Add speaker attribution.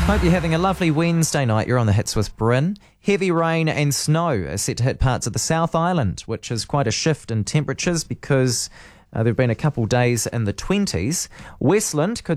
Speaker 1: Hope you're having a lovely Wednesday night. You're on the hits with Bryn. Heavy rain and snow are set to hit parts of the South Island, which is quite a shift in temperatures because there have been a couple days in the 20s. Westland could